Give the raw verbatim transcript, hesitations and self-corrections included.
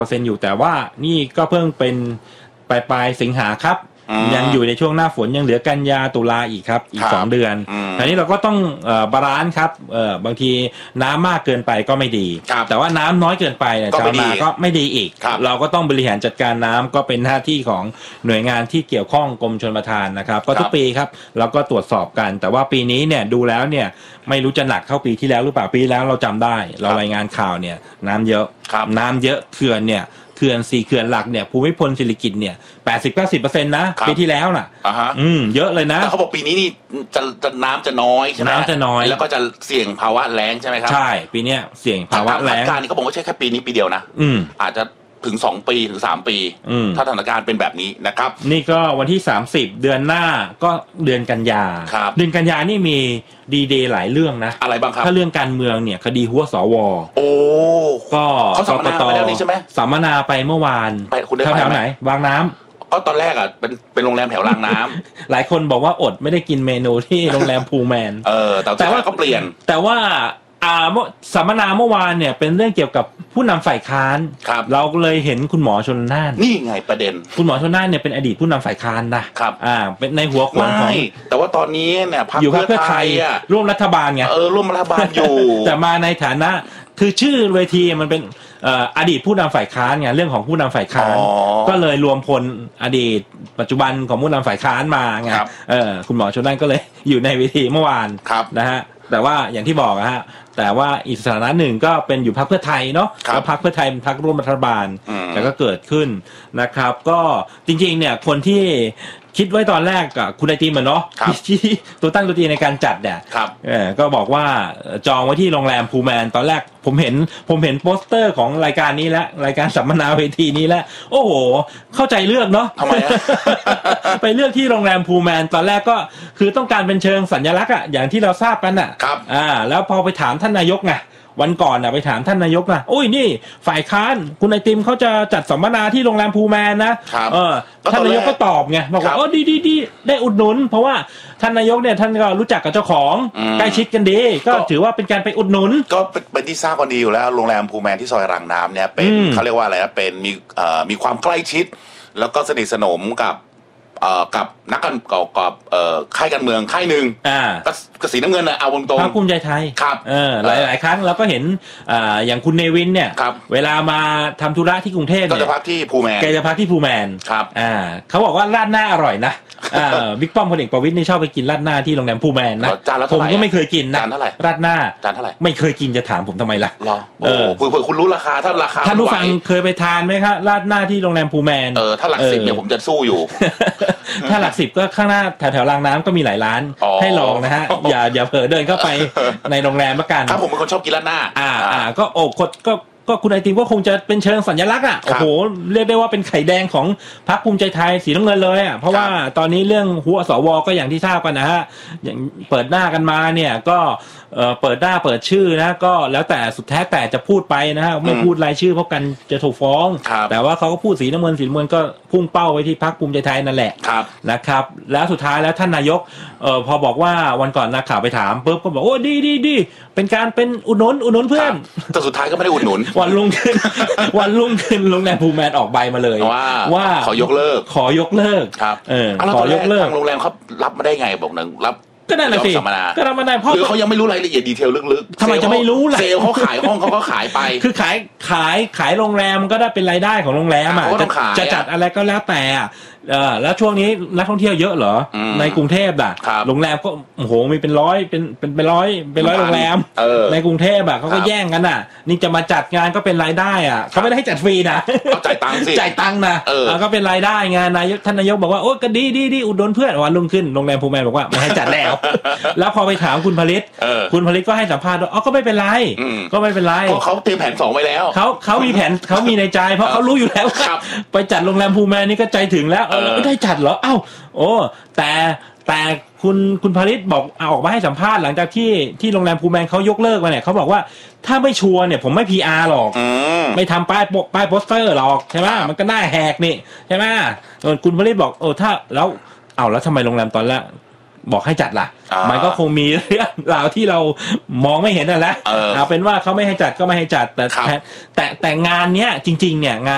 เปอร์เซ็นต์อยู่แต่ว่านี่ก็เพิ่งเป็นปลายปลายสิงหาครับยังอยู่ในช่วงหน้าฝนยังเหลือกันยาตุลาอีกครับอีกสองเดือนทีนี้เราก็ต้องเอ่อบาลานซ์ครับเอ่อบางทีน้ำมากเกินไปก็ไม่ดีแต่ว่าน้ำน้อยเกินไปเนี่ยชาวนาก็ไม่ดีอีกเราก็ต้องบริหารจัดการน้ำก็เป็นหน้าที่ของหน่วยงานที่เกี่ยวข้องกรมชลประทานนะครับก็ทุกปีครับเราก็ตรวจสอบกันแต่ว่าปีนี้เนี่ยดูแล้วเนี่ยไม่รู้จะหนักเท่าปีที่แล้วหรือเปล่าปีแล้วเราจำได้เรารายงานข่าวเนี่ยน้ำเยอะน้ำเยอะเขื่อนเนี่ยเขื่อนสี่เขื่อนหลักเนี่ยภูมิพลสิริกิติ์เนี่ย แปดสิบถึงเก้าสิบเปอร์เซ็นต์ นะปีที่แล้วน่ะอืมเยอะเลยนะแต่เขาบอกปีนี้นี่จะจะน้ำจะน้อยใช่ไหมน้ำจะน้อยแล้วก็จะเสี่ยงภาวะแล้งใช่ไหมครับใช่ปีนี้เสี่ยงภาวะแล้งการนี้เขาบอกว่าใช่แค่ปีนี้ปีเดียวนะอืมอาจจะถึงสองปีถึงสามปีถ้าสถานการณ์เป็นแบบนี้นะครับนี่ก็วันที่สามสิบเดือนหน้าก็เดือนกันยาเดือนกันยานี่มีดีเดย์หลายเรื่องนะอะไรบ้างครับถ้าเรื่องการเมืองเนี่ยคดีหัวสวโอ้ก็เขาสัมมนาไปแล้วนี่ใช่ไหมสัมมนาไปเมื่อวานไปคุณได้ไปแถวไหนบางน้ำก็ตอนแรกอ่ะเป็นเป็นโรงแรมแถวรางน้ำ หลายคนบอกว่าอดไม่ได้กินเมนูที่โรงแรมพูแมนเออแต่ว่าก็เปลี่ยนแต่ว่าอ่าสัมมนาเมื่อวานเนี่ยเป็นเรื่องเกี่ยวกับผู้นำฝ่ายค้านเราเลยเห็นคุณหมอชลน่านนี่ไงประเด็นคุณหมอชลน่านเนี่ยเป็นอดีตผู้นำฝ่ายค้านนะครับอ่าเป็นในหัวขวงของแต่ว่าตอนนี้เนี่ยพรรคเพื่อไทยร่วมรัฐบาลไงเออร่วมรัฐบาลอยู่แต่มาในฐานะคือชื่อเวทีมันเป็นอดีตผู้นำฝ่ายค้านไงเรื่องของผู้นำฝ่ายค้านก็เลยรวมพลอดีตปัจจุบันของผู้นำฝ่ายค้านมาไงเออคุณหมอชลน่านก็เลยอยู่ในเวทีเมื่อวานนะฮะแต่ว่าอย่างที่บอกนะฮะแต่ว่าอีกสถานะหนึ่งก็เป็นอยู่พรรคเพื่อไทยเนาะแล้วพรรคเพื่อไทยเป็นพรรคร่วมรัฐบาลแต่ก็เกิดขึ้นนะครับก็จริงๆเนี่ยคนที่คิดไว้ตอนแรกกับคุณไอติมเนาะที่ตัวตั้งตัวตีในการจัดเนี่ยก็บอกว่าจองไว้ที่โรงแรมพูแมนตอนแรกผมเห็นผมเห็นโปสเตอร์ของรายการนี้แล้วรายการสัมมนาเวทีนี้แล้วโอ้โหเข้าใจเลือกเนาะทำไมไปเลือกที่โรงแรมพูแมนตอนแรกก็คือต้องการเป็นเชิงสัญลักษณ์อะอย่างที่เราทราบกันอะอ่าแล้วพอไปถามท่านนายกไงวันก่อนน่ะไปถามท่านนายกนะโอ้ยนี่ฝ่ายค้านคุณไอติมเขาจะจัดสัมมนาที่โรงแรมพูแมนนะเออท่านนายกก็ตอบไงบอกว่าโอ้ดีดีดีได้อุดหนุนเพราะว่าท่านนายกเนี่ยท่านก็รู้จักกับเจ้าของใกล้ชิดกันดีก็ถือว่าเป็นการไปอุดหนุนก็เป็นที่ทราบกันดีอยู่แล้วโรงแรมพูแมนที่ซอยรางน้ำเนี่ยเป็นเขาเรียกว่าอะไรนะเป็นมีเอ่อมีความใกล้ชิดแล้วก็สนิทสนมกับเอ่อกับนักการกับกับเอ่อค่ายการเมืองค่ายหนึ่งอ่ากสีน้ำเงินนะเอาตรงๆพรรคภูมิใจไทยครับเออหลายหลายครั้งเราก็เห็นอ่าอย่างคุณเนวินเนี่ยเวลามาทำธุระที่กรุงเทพเนี่ยก็จะพักที่พูแมนแกจะพักที่พูแมนครับอ่าเขาบอกว่าราดหน้าอร่อยนะอ่าบิ๊กป้อมพลเอกประวิตรนี่ชอบไปกินราดหน้าที่โรงแรมพูแมนนะผมก็ไม่เคยกินนะจานเท่าไหร่ราดหน้าจานเท่าไหร่ไม่เคยกินจะถามผมทำไมล่ะเออเผื่อคุณรู้ราคาถ้าราคาท่านผู้ฟังเคยไปทานไหมครับราดหน้าที่โรงแรมพูแมนเออถ้าหลักสิบเนี่ยผมจะสู้อยู่ถ้าหลักสิบก็ข้างหน้าแถวๆรางน้ำก็มีหลายร้านให้ลองนะฮะอย่าอย่าเผลอเดินเข้าไปในโรงแรมละกันถ้าผมเป็นคนชอบกินราดหน้าอ่าอ่าก็โอ้ก็ก็คุณไอติมก็คงจะเป็นเชิงสัญลักษณ์อ่ะโอ้โหเรียกได้ว่าเป็นไข่แดงของพรรคภูมิใจไทยสีน้ำเงินเลยอ่ะเพราะว่าตอนนี้เรื่องหัวสวก็อย่างที่ทราบกันนะฮะอย่างเปิดหน้ากันมาเนี่ยก็เอ่อเปิดหน้าเปิดชื่อนะก็แล้วแต่สุดแท้แต่จะพูดไปนะฮะไม่พูดรายชื่อเพราะกันจะถูกฟ้องแต่ว่าเขาก็พูดสีน้ำเงินสีน้ำเงินก็พุ่งเป้าไปที่พรรคภูมิใจไทยนั่นแหละนะครับแล้วสุดท้ายแล้วท่านนายกเอ่อพอบอกว่าวันก่อนนักข่าวไปถามปุ๊บก็บอกโอ้ดีดีดีเป็นการเป็นอุดหนุนอุดหนุนเพื่อนแต่สุดท้ายก็ไม่ได้อุดหนุนวันรุ่งขึ้นวันรุ่งขึ้นโรงแรมพูแมนออกใบมาเลยว่าว่าขอยกเลิกขอยกเลิกครับเออขอยกเลิกทางโรงแรมเขารับมาได้ไงบอกหนึ่งรับก็นั่นแหละสิก็รับมาได้เพราะหรือเขายังไม่รู้รายละเอียดดีเทลลึกๆทำไมจะไม่รู้ล่ะเซลเขาขายห้องเขาก็ขายไปคือขายขายขายโรงแรมก็ได้เป็นรายได้ของโรงแรมอ่ะจะจัดอะไรก็แล้วแต่เออแล้วช่วงนี้นักท่องเที่ยวเยอะเหรอในกรุงเทพอ่ะโรงแรมก็โอ้โหมีเป็นร้อยเป็นเป็นเป็นร้อยเป็นร้อยโรงแรมในกรุงเทพอ่ะเขาก็แย่งกันอ่ะนี่จะมาจัดงานก็เป็นรายได้อ่ะเขาไม่ได้ให้จัดฟรีนะจ่ายตังค์สิจ่ายตังค์นะก็เป็นรายได้งานนายกท่านนายกบอกว่าโอ้ก็ดีดีดีอุดหนุนเพื่อนวันรุ่งขึ้นโรงแรมพูแมนบอกว่าไม่ให้จัดแล้วแล้วพอไปถามคุณผลิตคุณผลิตก็ให้สัมภาษณ์ว่าอ๋อก็ไม่เป็นไรก็ไม่เป็นไรเพราะเขาเตรียมแผนสองไว้แล้วเขาเขามีแผนเขามีในใจเพราะเขารู้อยู่แล้วไปจัดโรงแรมพูแมนนี่ก็ใจถึงแล้วไม่ได้จัดเหรอเอ้าโอ้แต่แต่คุณคุณผลิตบอกเอาออกมาให้สัมภาษณ์หลังจากที่ที่โรงแรมพูแมนเขายกเลิกมาเนี่ยเขาบอกว่าถ้าไม่ชัวร์เนี่ยผมไม่ พี อาร์ หรอกไม่ทำป้ายป้ายโปสเตอร์หรอกใช่ไหมมันก็น่าแหกนี่ใช่ไหมคุณผลิตบอกโอ้ถ้าแล้วเอาแล้วทำไมโรงแรมตอนแรกบอกให้จัดล่ะมันก็คงมีเรื่องราวที่เรามองไม่เห็นนั่นแหละเอาเป็นว่าเขาไม่ให้จัดก็ไม่ให้จัดแต่แต่แต่งานเนี้ยจริงๆเนี่ยงาน